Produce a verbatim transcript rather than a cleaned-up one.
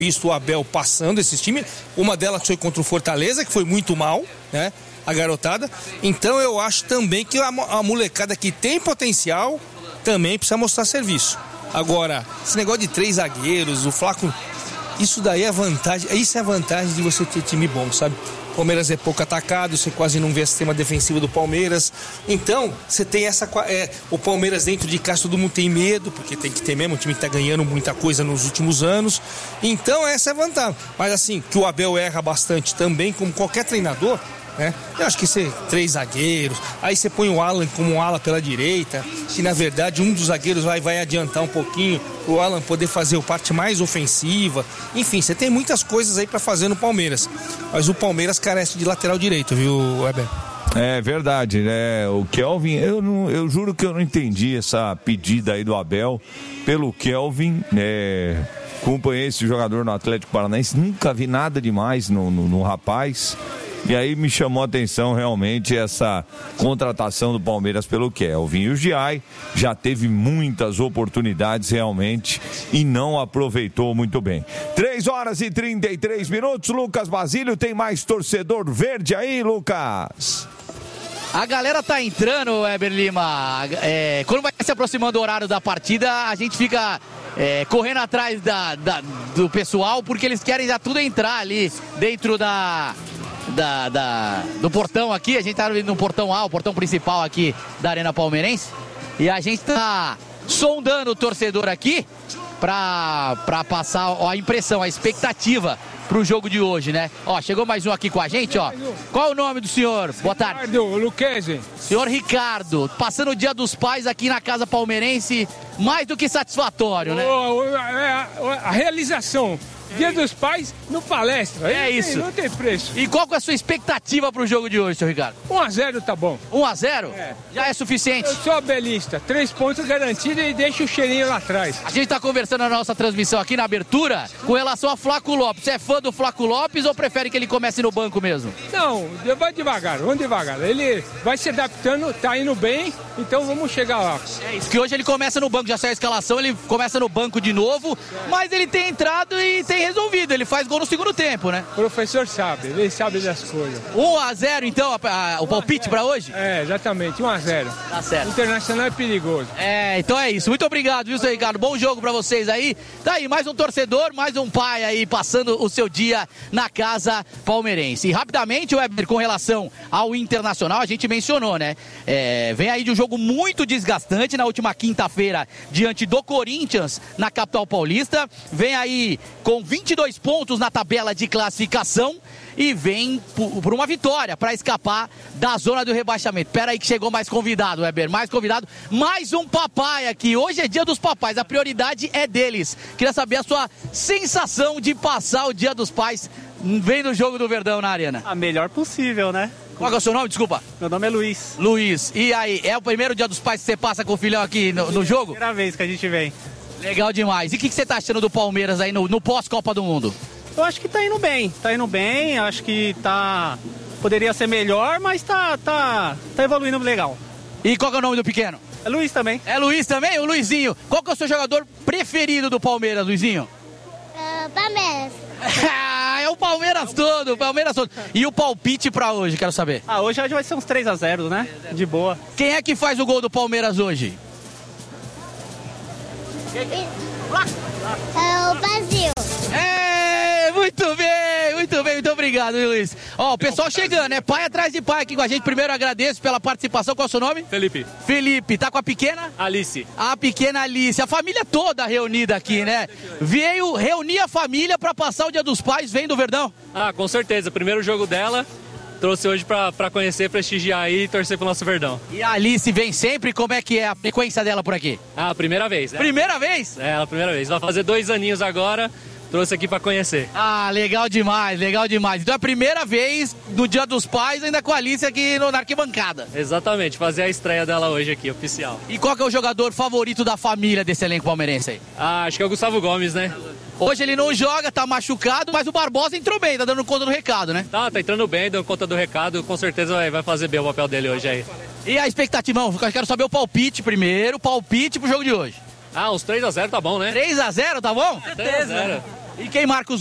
visto o Abel passando esses times. Uma delas foi contra o Fortaleza, que foi muito mal, né? A garotada. Então eu acho também que a, a molecada que tem potencial também precisa mostrar serviço. Agora, esse negócio de três zagueiros, o Flaco, isso daí é vantagem. Isso é vantagem de você ter time bom, sabe? O Palmeiras é pouco atacado, você quase não vê o sistema defensivo do Palmeiras. Então, você tem essa... É, o Palmeiras dentro de casa, todo mundo tem medo, porque tem que ter mesmo, o time que tá ganhando muita coisa nos últimos anos. Então, essa é a vantagem. Mas assim, que o Abel erra bastante também, como qualquer treinador, né? Eu acho que você três zagueiros, aí você põe o Alan como um ala pela direita, que na verdade um dos zagueiros vai, vai adiantar um pouquinho, o Alan poder fazer a parte mais ofensiva. Enfim, você tem muitas coisas aí pra fazer no Palmeiras, mas o Palmeiras carece de lateral direito, viu, Weber? É verdade, né? O Kelvin, eu, não, eu juro que eu não entendi essa pedida aí do Abel pelo Kelvin, né? Acompanhei esse jogador no Atlético Paranaense, nunca vi nada demais no, no, no rapaz. E aí me chamou a atenção realmente essa contratação do Palmeiras pelo Kelvin. E o Giai já teve muitas oportunidades realmente e não aproveitou muito bem. três horas e trinta e três minutos, Lucas Basílio, tem mais torcedor verde aí, Lucas? A galera tá entrando, Weber Lima. É, quando vai se aproximando do horário da partida, a gente fica é, correndo atrás da, da, do pessoal, porque eles querem já tudo entrar ali dentro da... Da, da, do portão aqui. A gente tá no portão A, o portão principal aqui da Arena Palmeirense, e a gente tá sondando o torcedor aqui pra, pra passar ó, a impressão, a expectativa pro jogo de hoje, né? Ó, chegou mais um aqui com a gente, ó. Qual é o nome do senhor? Boa tarde. Ricardo Luquezzi. Senhor Ricardo, passando o Dia dos Pais aqui na Casa Palmeirense, mais do que satisfatório, né? Oh, a, a, a realização. Dia dos Pais no Palestra. É não isso. Tem, não tem preço. E qual que é a sua expectativa pro jogo de hoje, seu Ricardo? um a zero tá bom. um a zero? É. Já é suficiente? Eu sou abelista. Três pontos garantidos e deixa o cheirinho lá atrás. A gente tá conversando na nossa transmissão aqui na abertura com relação a Flaco Lopes. Você é fã do Flaco Lopes ou prefere que ele comece no banco mesmo? Não, vai devagar, vamos devagar. Ele vai se adaptando, tá indo bem, então vamos chegar lá. É isso, que hoje ele começa no banco, já saiu a escalação, ele começa no banco de novo, mas ele tem entrado e tem resolvido, ele faz gol no segundo tempo, né? O professor sabe, ele sabe das coisas. um a zero então, a, a, o palpite pra hoje? É, exatamente, um a zero. Tá certo. O Internacional é perigoso. É, então é isso. Muito obrigado, viu, seu Ricardo? Bom jogo pra vocês aí. Tá aí, mais um torcedor, mais um pai aí, passando o seu dia na Casa Palmeirense. E rapidamente, Weber, com relação ao Internacional, a gente mencionou, né? É, vem aí de um jogo muito desgastante na última quinta-feira, diante do Corinthians, na capital paulista. Vem aí com vinte e dois pontos na tabela de classificação e vem por uma vitória para escapar da zona do rebaixamento. Pera aí que chegou mais convidado, Weber, mais convidado, mais um papai aqui. Hoje é dia dos papais, a prioridade é deles. Queria saber a sua sensação de passar o Dia dos Pais vendo o jogo do Verdão na arena. A melhor possível, né? Qual é o seu nome? Desculpa. Meu nome é Luiz. Luiz, e aí, é o primeiro Dia dos Pais que você passa com o filhão aqui no, no jogo? Primeira vez que a gente vem. Legal demais. E o que, que você tá achando do Palmeiras aí no, no pós-Copa do Mundo? Eu acho que tá indo bem, tá indo bem, acho que tá... Poderia ser melhor, mas tá, tá, tá evoluindo legal. E qual que é o nome do pequeno? É Luiz também. É Luiz também? O Luizinho. Qual que é o seu jogador preferido do Palmeiras, Luizinho? Uh, Palmeiras. É o Palmeiras todo, o Palmeiras todo. E o palpite pra hoje, quero saber. Ah, hoje, hoje vai ser uns três a zero, né? De boa. Quem é que faz o gol do Palmeiras hoje? É o Brasil. É, muito bem, muito bem, muito obrigado, Luiz. Ó, o pessoal chegando, né? Pai atrás de pai aqui com a gente. Primeiro agradeço pela participação. Qual é o seu nome? Felipe. Felipe, tá com a pequena? Alice. A pequena Alice. A família toda reunida aqui, né? Veio reunir a família pra passar o Dia dos Pais, vem do Verdão? Ah, com certeza. Primeiro jogo dela. Trouxe hoje pra, pra conhecer, prestigiar aí e torcer pro nosso Verdão. E a Alice vem sempre? Como é que é a frequência dela por aqui? Ah, primeira vez, né? Primeira vez? É, a primeira vez. Vai fazer dois aninhos agora, trouxe aqui pra conhecer. Ah, legal demais, legal demais. Então é a primeira vez no Dia dos Pais, ainda com a Alice aqui no, na arquibancada. Exatamente, fazer a estreia dela hoje aqui, oficial. E qual que é o jogador favorito da família desse elenco palmeirense aí? Ah, acho que é o Gustavo Gomes, né? Hoje ele não joga, tá machucado, mas o Barbosa entrou bem, tá dando conta do recado, né? Tá, tá entrando bem, dando conta do recado, com certeza vai, vai fazer bem o papel dele hoje aí. E a expectativa, eu quero saber o palpite primeiro, o palpite pro jogo de hoje. Ah, uns três a zero tá bom, né? três a zero, tá bom? três a zero. E quem marca os